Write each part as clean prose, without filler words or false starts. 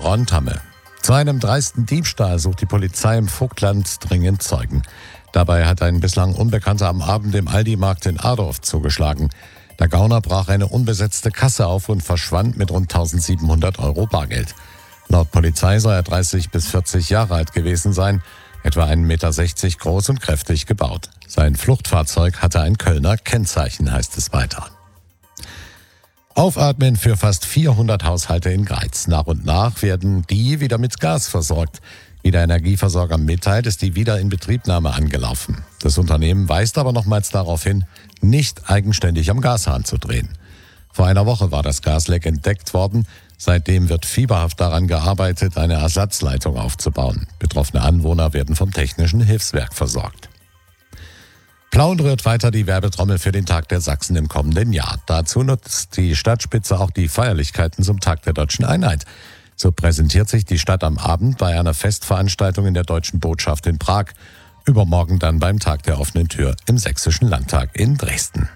Rontamme. Zu einem dreisten Diebstahl sucht die Polizei im Vogtland dringend Zeugen. Dabei hat ein bislang Unbekannter am Abend im Aldi-Markt in Adorf zugeschlagen. Der Gauner brach eine unbesetzte Kasse auf und verschwand mit rund 1.700 € Bargeld. Laut Polizei soll er 30 bis 40 Jahre alt gewesen sein, etwa 1,60 Meter groß und kräftig gebaut. Sein Fluchtfahrzeug hatte ein Kölner Kennzeichen, heißt es weiter. Aufatmen für fast 400 Haushalte in Greiz. Nach und nach werden die wieder mit Gas versorgt. Wie der Energieversorger mitteilt, ist die Wiederinbetriebnahme angelaufen. Das Unternehmen weist aber nochmals darauf hin, nicht eigenständig am Gashahn zu drehen. Vor einer Woche war das Gasleck entdeckt worden. Seitdem wird fieberhaft daran gearbeitet, eine Ersatzleitung aufzubauen. Betroffene Anwohner werden vom Technischen Hilfswerk versorgt. Plauen rührt weiter die Werbetrommel für den Tag der Sachsen im kommenden Jahr. Dazu nutzt die Stadtspitze auch die Feierlichkeiten zum Tag der Deutschen Einheit. So präsentiert sich die Stadt am Abend bei einer Festveranstaltung in der Deutschen Botschaft in Prag. Übermorgen dann beim Tag der offenen Tür im Sächsischen Landtag in Dresden.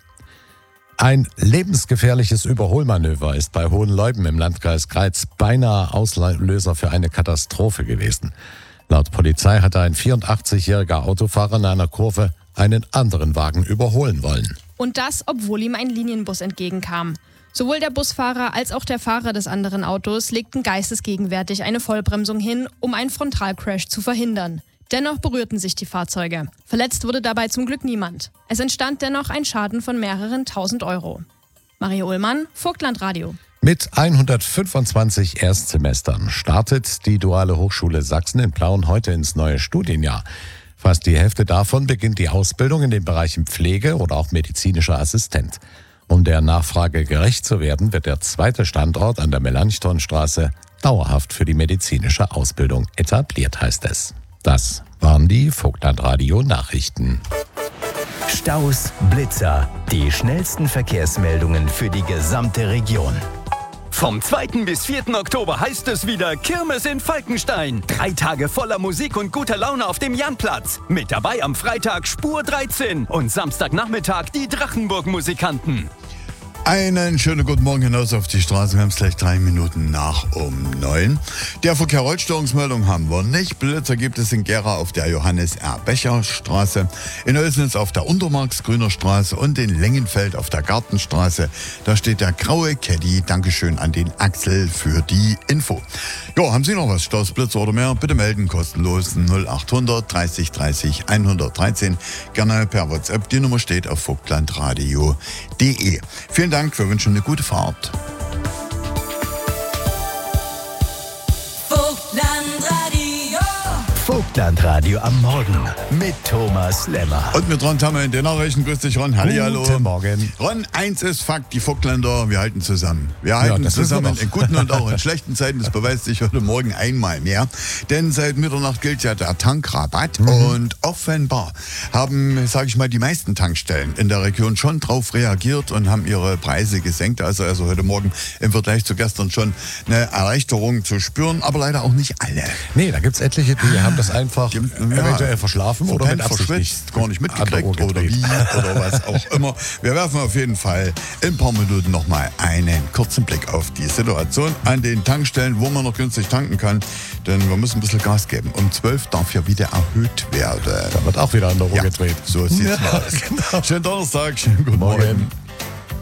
Ein lebensgefährliches Überholmanöver ist bei Hohenleuben im Landkreis Greiz beinahe Auslöser für eine Katastrophe gewesen. Laut Polizei hatte ein 84-jähriger Autofahrer in einer Kurve einen anderen Wagen überholen wollen. Und das, obwohl ihm ein Linienbus entgegenkam. Sowohl der Busfahrer als auch der Fahrer des anderen Autos legten geistesgegenwärtig eine Vollbremsung hin, um einen Frontalcrash zu verhindern. Dennoch berührten sich die Fahrzeuge. Verletzt wurde dabei zum Glück niemand. Es entstand dennoch ein Schaden von mehreren 1.000 €. Maria Ullmann, Vogtland-Radio. Mit 125 Erstsemestern startet die Duale Hochschule Sachsen in Plauen heute ins neue Studienjahr. Fast die Hälfte davon beginnt die Ausbildung in den Bereichen Pflege oder auch medizinischer Assistent. Um der Nachfrage gerecht zu werden, wird der zweite Standort an der Melanchthonstraße dauerhaft für die medizinische Ausbildung etabliert, heißt es. Das waren die Vogtland-Radio-Nachrichten. Staus, Blitzer, die schnellsten Verkehrsmeldungen für die gesamte Region. Vom 2. bis 4. Oktober heißt es wieder Kirmes in Falkenstein. 3 Tage voller Musik und guter Laune auf dem Janplatz. Mit dabei am Freitag Spur 13 und Samstagnachmittag die Drachenburg-Musikanten. Einen schönen guten Morgen hinaus auf die Straße. Wir haben es gleich 3 Minuten nach um 9. Der Verkehr-Rollstörungsmeldung haben wir nicht. Blitzer gibt es in Gera auf der Johannes-R-Becher-Straße, in Oelsnitz auf der Untermarksgrüner Straße und in Lengenfeld auf der Gartenstraße. Da steht der graue Caddy. Dankeschön an den Axel für die Info. Jo, haben Sie noch was? Staus, Blitzer oder mehr? Bitte melden, kostenlos 0800 30 30 113. Gerne per WhatsApp. Die Nummer steht auf vogtlandradio.de. Vielen Dank, wir wünschen eine gute Fahrt. Vogtlandradio am Morgen mit Thomas Lemmer. Und mit Ron Tamme in den Nachrichten. Grüß dich, Ron. Hallihallo. Guten Morgen. Ron, eins ist Fakt, die Vogtländer, wir halten zusammen. Wir halten zusammen in guten und auch in schlechten Zeiten. Das beweist sich heute Morgen einmal mehr. Denn seit Mitternacht gilt ja der Tankrabatt. Und offenbar haben, sage ich mal, die meisten Tankstellen in der Region schon drauf reagiert und haben ihre Preise gesenkt. Also heute Morgen im Vergleich zu gestern schon eine Erleichterung zu spüren. Aber leider auch nicht alle. Nee, da gibt es etliche, die haben das einfach eventuell verschlafen oder mit Absicht verschwitzt, gar nicht mitgekriegt oder wie oder was auch immer. Wir werfen auf jeden Fall in ein paar Minuten nochmal einen kurzen Blick auf die Situation an den Tankstellen, wo man noch günstig tanken kann. Denn wir müssen ein bisschen Gas geben. Um 12 darf ja wieder erhöht werden. Da wird auch wieder an der Uhr gedreht. So sieht's aus. Genau. Schönen Donnerstag, schönen guten Morgen.